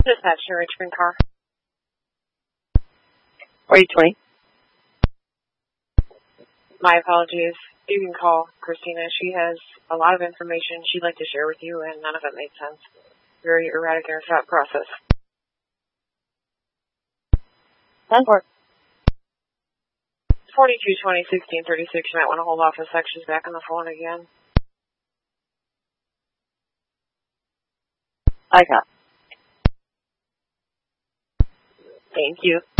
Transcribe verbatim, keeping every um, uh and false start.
Dispatch to Richmond car. forty twenty. My apologies. You can call Christina. She has a lot of information she'd like to share with you, and none of it made sense. Very erratic in her thought process. ten four. forty-two twenty sixteen thirty-six. You might want to hold off a sec. She's back on the phone again. I got. Thank you.